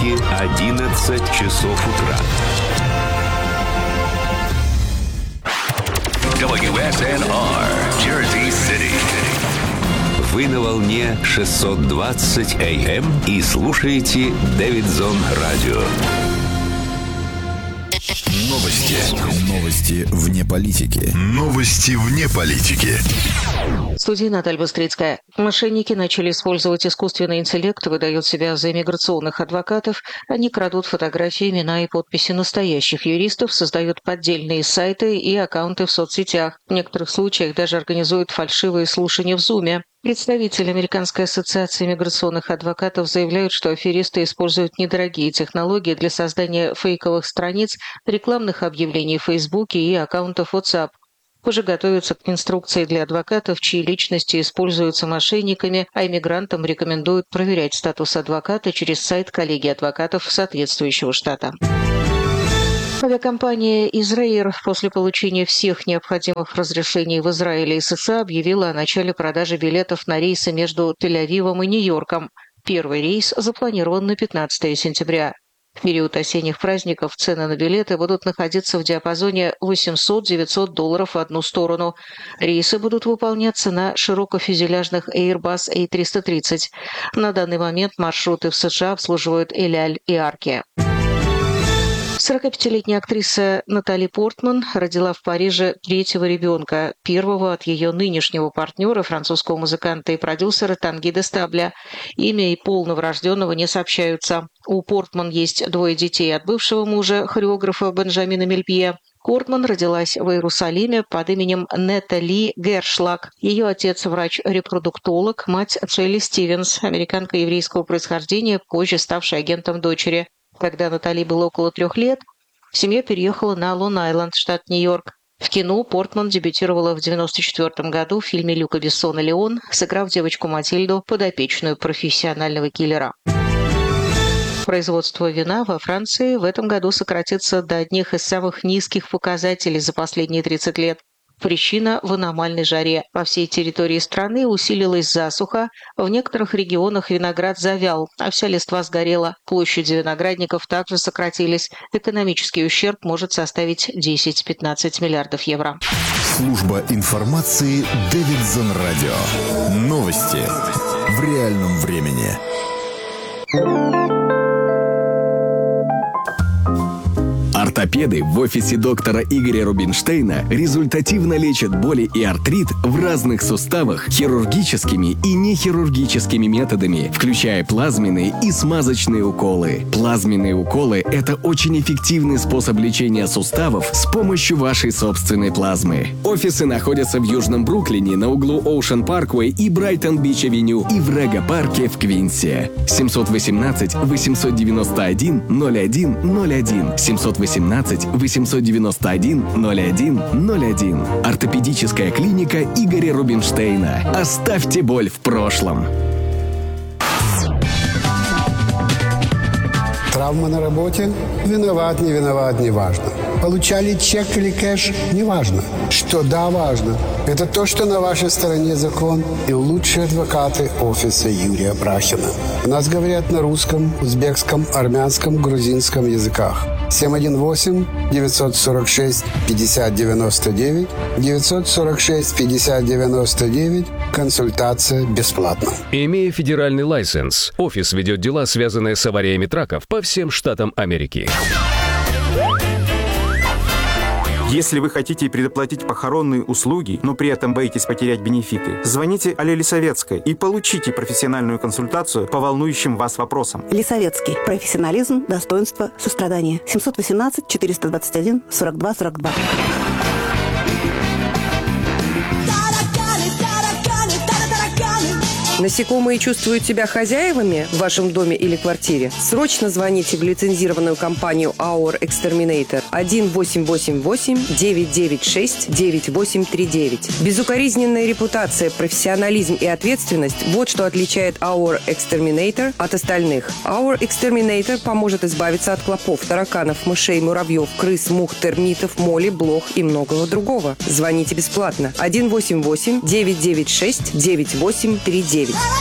и 11 часов утра. WSNR, Jersey City. Вы на волне 620 AM и слушаете Дэвидсон Радио. Новости вне политики. Новости вне политики. В студии Наталья Быстрицкая. Мошенники начали использовать искусственный интеллект, выдают себя за иммиграционных адвокатов. Они крадут фотографии, имена и подписи настоящих юристов, создают поддельные сайты и аккаунты в соцсетях. В некоторых случаях даже организуют фальшивые слушания в Зуме. Представители Американской ассоциации иммиграционных адвокатов заявляют, что аферисты используют недорогие технологии для создания фейковых страниц, рекламных объявлений в Фейсбуке и аккаунтов WhatsApp. Уже готовятся к инструкции для адвокатов, чьи личности используются мошенниками, а иммигрантам рекомендуют проверять статус адвоката через сайт коллегии адвокатов соответствующего штата. Авиакомпания «Израир» после получения всех необходимых разрешений в Израиле и США объявила о начале продажи билетов на рейсы между Тель-Авивом и Нью-Йорком. Первый рейс запланирован на 15 сентября. В период осенних праздников цены на билеты будут находиться в диапазоне $800-900 в одну сторону. Рейсы будут выполняться на широкофюзеляжных Airbus A330. На данный момент маршруты в США обслуживают Эль-Аль и Арки. 45-летняя актриса Натали Портман родила в Париже третьего ребенка, первого от ее нынешнего партнера, французского музыканта и продюсера Танги де Стабля. Имя и пол новорожденного не сообщаются. У Портман есть двое детей от бывшего мужа, хореографа Бенджамина Мельпье. Портман родилась в Иерусалиме под именем Натали Гершлаг. Ее отец – врач-репродуктолог, мать Шелли Стивенс, американка еврейского происхождения, позже ставшая агентом дочери. Когда Натали было около 3 лет, семья переехала на Лонг-Айленд, штат Нью-Йорк. В кино Портман дебютировала в 1994 году в фильме Люка Бессона «Леон», сыграв девочку Матильду, подопечную профессионального киллера. Производство вина во Франции в этом году сократится до одних из самых низких показателей за последние 30 лет. Причина в аномальной жаре. По всей территории страны усилилась засуха, в некоторых регионах виноград завял, а вся листва сгорела. Площади виноградников также сократились. Экономический ущерб может составить 10-15 миллиардов евро. Служба информации Дэвидсон Радио. Новости в реальном времени. Ортопеды в офисе доктора Игоря Рубинштейна результативно лечат боли и артрит в разных суставах хирургическими и нехирургическими методами, включая плазменные и смазочные уколы. Плазменные уколы – это очень эффективный способ лечения суставов с помощью вашей собственной плазмы. Офисы находятся в Южном Бруклине на углу Оушен Парквей и Брайтон-Бич-авеню и в Рега-парке в Квинсе. 718-891-0101 718-891-0101. Ортопедическая клиника Игоря Рубинштейна. Оставьте боль в прошлом. Травма на работе? Виноват, не виноват, не важно. Получали чек или кэш? Не важно. Что да, важно. Это то, что на вашей стороне закон и лучшие адвокаты офиса Юрия Брахина. У нас говорят на русском, узбекском, армянском, грузинском языках. 718-946-5099, 946-5099, консультация бесплатна. Имея федеральный лайсенс, офис ведет дела, связанные с авариями траков по всем штатам Америки. Если вы хотите предоплатить похоронные услуги, но при этом боитесь потерять бенефиты, звоните Алле Лисовецкой и получите профессиональную консультацию по волнующим вас вопросам. Лисовецкий. Профессионализм, достоинство, сострадание. 718-421-42-42. Насекомые чувствуют себя хозяевами в вашем доме или квартире? Срочно звоните в лицензированную компанию Our Exterminator 1-888-996-9839. Безукоризненная репутация, профессионализм и ответственность – вот что отличает Our Exterminator от остальных. Our Exterminator поможет избавиться от клопов, тараканов, мышей, муравьев, крыс, мух, термитов, моли, блох и многого другого. Звоните бесплатно 1-888-996-9839.